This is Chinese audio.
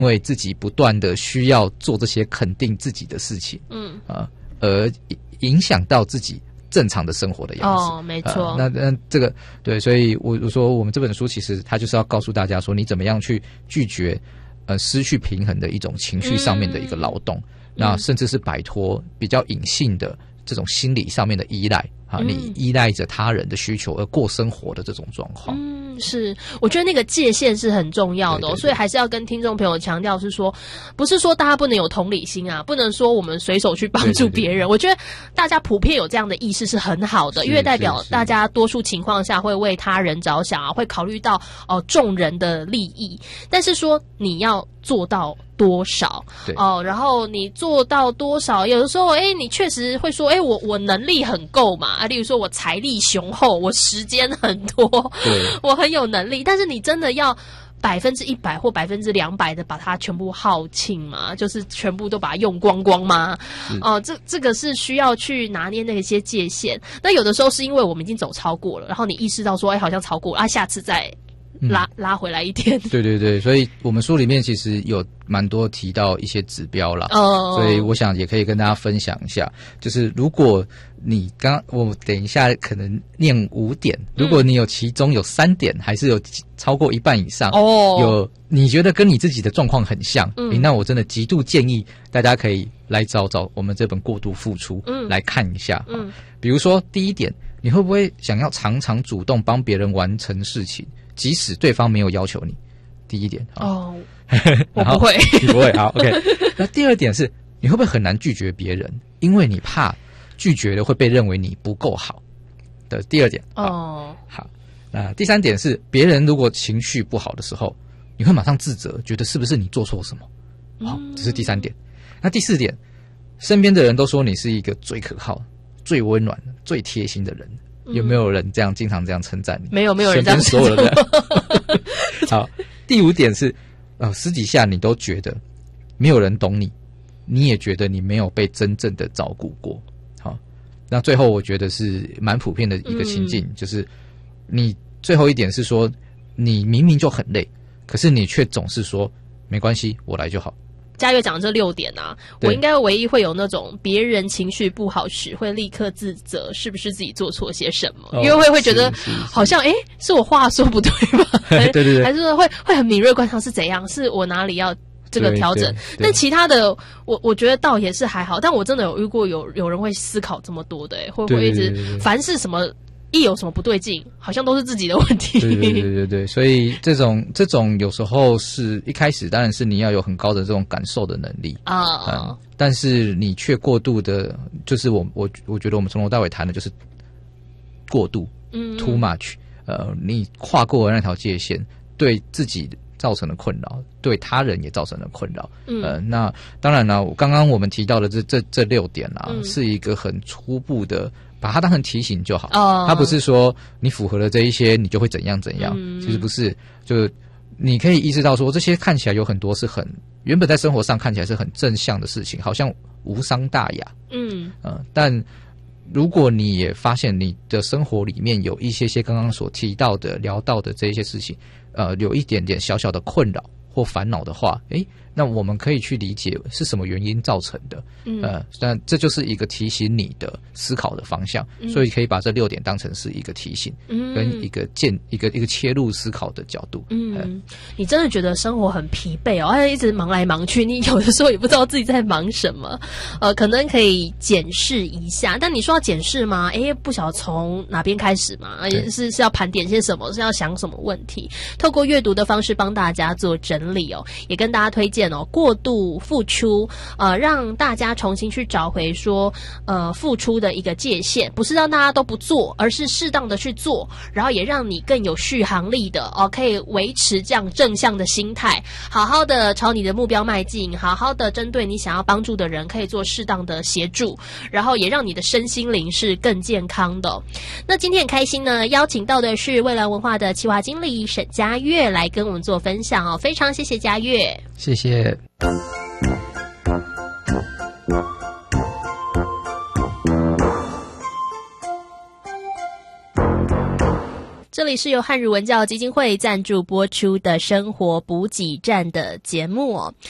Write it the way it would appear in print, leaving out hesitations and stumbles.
因为自己不断的需要做这些肯定自己的事情，而影响到自己正常的生活的样子。 没错。 那这个对，所以我说我们这本书其实它就是要告诉大家说，你怎么样去拒绝失去平衡的一种情绪上面的一个劳动，那甚至是摆脱比较隐性的这种心理上面的依赖你依赖着他人的需求而过生活的这种状况。 是，我觉得那个界限是很重要的，对对对，所以还是要跟听众朋友强调，是说不是说大家不能有同理心啊，不能说我们随手去帮助别人。对对对，我觉得大家普遍有这样的意识是很好的，因为代表大家多数情况下会为他人着想啊，会考虑到众人的利益。但是说你要做到多少然后你做到多少，有的时候你确实会说我能力很够嘛，例如说我财力雄厚，我时间很多，我很有能力，但是你真的要100%或200%的把它全部耗尽吗？就是全部都把它用光光吗？这个是需要去拿捏那些界限。那有的时候是因为我们已经走超过了，然后你意识到说好像超过了下次再拉回来一点。对对对，所以我们书里面其实有蛮多提到一些指标啦，所以我想也可以跟大家分享一下。就是如果你我等一下可能念5点，如果你有其中有3点还是有超过一半以上，有你觉得跟你自己的状况很像，那我真的极度建议大家可以来找我们这本《过度付出》来看一下。比如说第一点，你会不会想要常常主动帮别人完成事情，即使对方没有要求你？第一点我不会。 你不会，好 OK。 那第二点是，你会不会很难拒绝别人，因为你怕拒绝了会被认为你不够好的第二点。好，那第3点是，别人如果情绪不好的时候，你会马上自责，觉得是不是你做错什么。好，这是第3点。那第4点，身边的人都说你是一个最可靠、最温暖、最贴心的人，有没有人经常这样称赞你？ 没有人这样所有的人。好，第5点是私底下你都觉得没有人懂你，你也觉得你没有被真正的照顾过。好，那最后我觉得是蛮普遍的一个情境，就是你最后一点是说，你明明就很累，可是你却总是说没关系，我来就好。 嘉悦讲的这6点啊，我应该唯一会有那种别人情绪不好时会立刻自责是不是自己做错些什么，因为会觉得好像是我话说不对吗？对对对，还是会很敏锐观察是怎样，是我哪里要这个调整。但其他的我觉得倒也是还好，但我真的有遇过有人会思考这么多的，会不会一直凡是什么一有什么不对劲，好像都是自己的问题。 对，所以这种有时候是一开始当然是你要有很高的这种感受的能力但是你却过度的，就是我觉得我们从头到尾谈的就是过度，too much，你跨过了那条界限，对自己造成了困扰，对他人也造成了困扰。那当然了，刚刚我们提到的这6点啦，是一个很初步的，把它当成提醒就好。它不是说你符合了这一些，你就会怎样怎样。其实不是，就是你可以意识到说，这些看起来有很多是很原本在生活上看起来是很正向的事情，好像无伤大雅。但如果你也发现你的生活里面有一些刚刚所提到的聊到的这一些事情，有一点点小小的困扰或烦恼的话，那我们可以去理解是什么原因造成的。但这就是一个提醒你的思考的方向，所以可以把这6点当成是一个提醒，跟一个切入思考的角度。 你真的觉得生活很疲惫哦，一直忙来忙去，你有的时候也不知道自己在忙什么。可能可以检视一下，但你说要检视吗？不晓得从哪边开始嘛？是要盘点些什么？是要想什么问题？透过阅读的方式帮大家做整理哦，也跟大家推荐过度付出，让大家重新去找回说，付出的一个界限，不是让大家都不做，而是适当的去做，然后也让你更有续航力的可以维持这样正向的心态，好好的朝你的目标迈进，好好的针对你想要帮助的人，可以做适当的协助，然后也让你的身心灵是更健康的。那今天很开心呢，邀请到的是蔚蓝文化的企划经理沈嘉悦来跟我们做分享哦，非常谢谢嘉悦， 谢谢。 这里是由汉语文教基金会赞助播出的生活补给站的节目哦。